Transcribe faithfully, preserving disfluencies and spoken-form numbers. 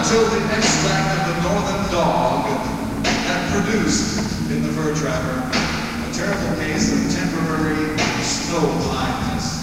until the extract of the northern dog had produced in the fur trapper a terrible case of temporary snow blindness.